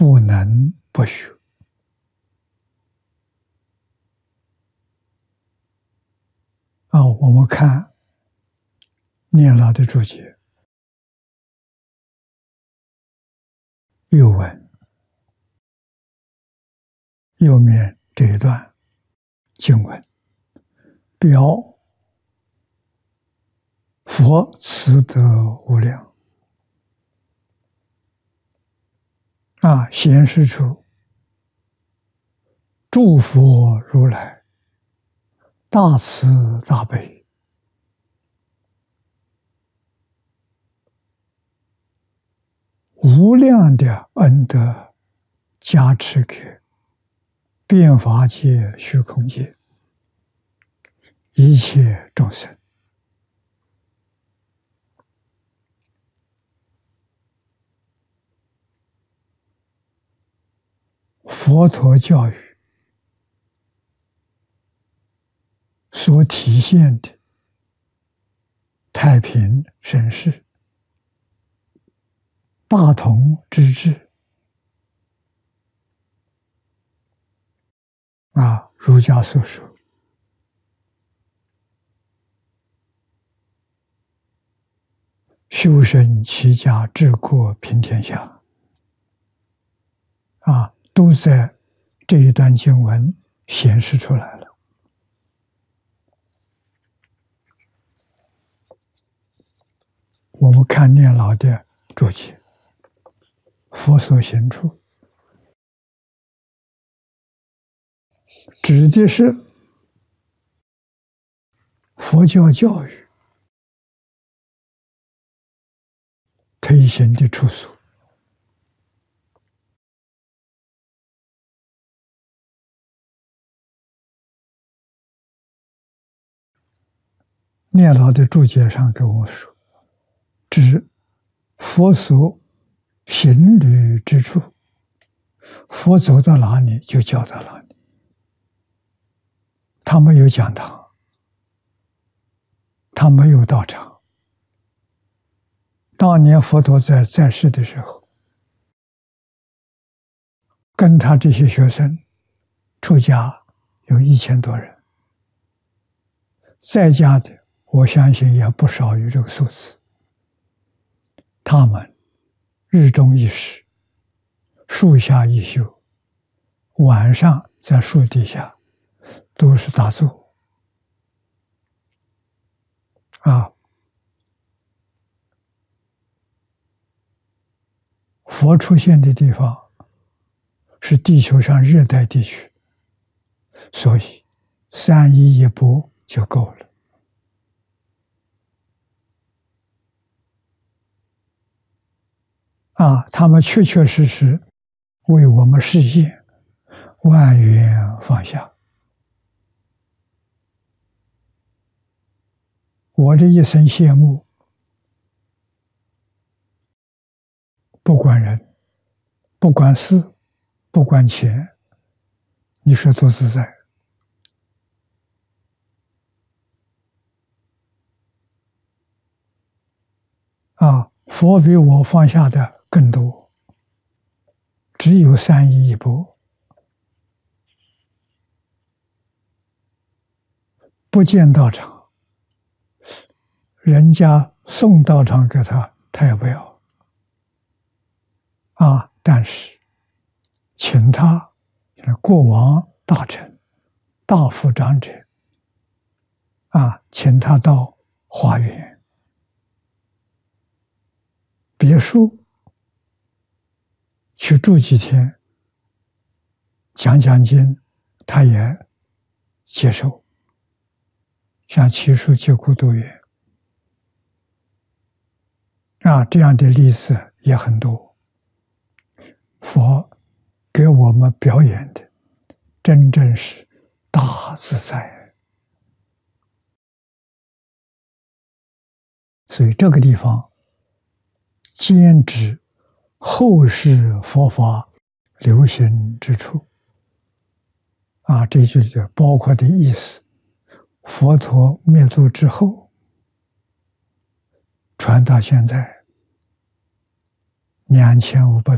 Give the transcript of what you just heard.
不能不学。我们看念老的注解，右文右面这一段经文，表佛慈德无量，显示出诸佛如来大慈大悲，无量的恩德加持给遍法界、虚空界一切众生。佛陀教育所体现的太平盛世、大同之治，儒家所说修身齐家治国平天下，都在这一段经文显示出来了。我们看念老的注解，佛所行处，指的是佛教教育推行的处所。念老的注解上跟我说，指佛所行旅之处，佛走到哪里就教到哪里。他没有讲堂，他没有道场。当年佛陀在世的时候，跟他这些学生出家有1000多人，在家的我相信也不少于这个数字。他们日中一时，树下一宿，晚上在树底下都是打坐。佛出现的地方是地球上热带地区，所以3衣1钵就够了。他们确确实实为我们示现万缘放下。我这一生羡慕，不管人，不管事，不管钱，你说多自在。佛比我放下的更多，只有3衣1钵，不见道场，人家送道场给他，他也不要。但是请他过往大臣、大富长者，请他到花园、别墅去住几天，讲讲经，他也接受。像祇树结孤独园，这样的例子也很多。佛给我们表演的真正是大自在。所以这个地方兼指后世佛法流行之处。这句的包括的意思，佛陀灭度之后，传到现在2500